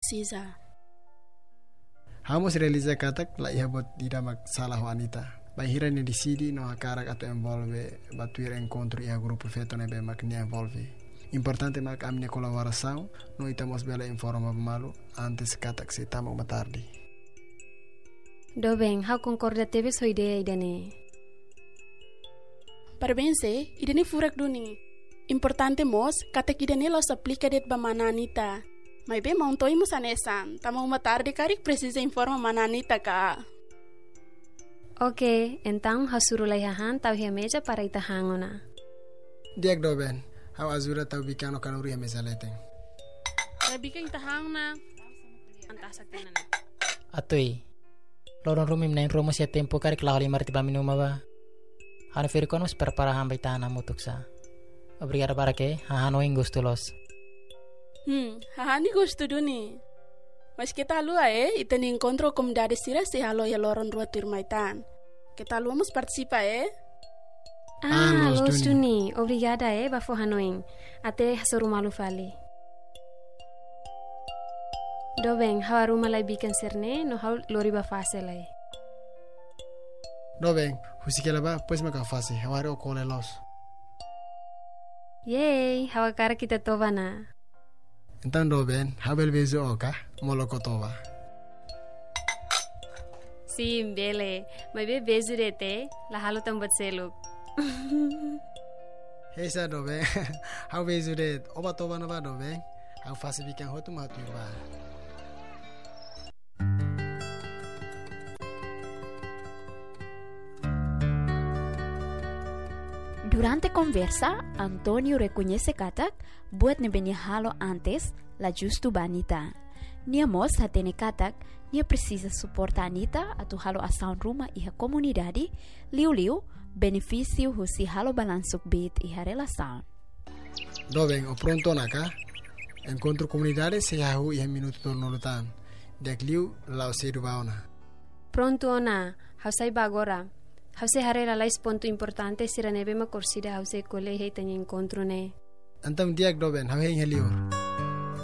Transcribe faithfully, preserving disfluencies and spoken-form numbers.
precisa. Hamos realiza katak la ia bot tidak masalah wanita. Bahira ni decidi no akarak atau envolve batuir encontro ia grupo feto nebe mak ni envolve. Importante mak amne colaboração no itamos bela informa malu antes katak se tamo matardi. Do bem, how concorda teve sua ideia idane. Parabéns, idane furak duni. Importante mos katak idane los aplica det ba mananita. Mas bem mau toi mus anesan, tamo matardi karik precisa informa mananita ka. Oke, então hasurulai hahan tau hia meja para ita hangona. Diak do ben, hau azura tau bikano kanuri mesa leteng. Saya bikin ita hangna. Antah saktinan. Atui. Lorong rumi menain romo sia tempo kari kelahali marti minuma ba. Hanu firikon mas perpara hambai tanah mutuksa. Obrigado para que hahano ingustulos. Hmm, hahani gusto duni. Mas kita lua eh, ita ni encontro comunidade sira se halo ya loron rua turmaitan. Kita lua mus participa eh. Ah, ah los duni. Obrigada eh, bafo hanoing. Ate hasoru malu fali. Do bem, hau aruma lai bikan serne, no hau lori ba fase lai. Do bem, husikela ba, pues me ka fase, hau ari okole los. Yay, hau akara kita toba na. Então do bem, hau bel bezo oka, moloko toba. Sim, bele, mas be bezo rete, la halo tambat seluk. Hey sa do bem, hau bezo ret, oba toba na ba do bem, hau fase bikan hotu matu ba. Durante conversa, Antonio reconhece katak buat nebenia halo antes la justu banita. Nia mos hatene katak, nia precisa suportar Anita atu halo asaun rumah iha komunidade, liu-liu benefício husi halo balansuk bit iha relação. Do bem, o pronto naka, encontro comunidade se hahu iha minuto tornolutan, dek liu lau sedu baona. Pronto ona, hausai bagora. Hause harera lais ponto importante sira nebe ma corsida hause cole hei tanya encontro ne. Antam diak do ben, hau hei helior.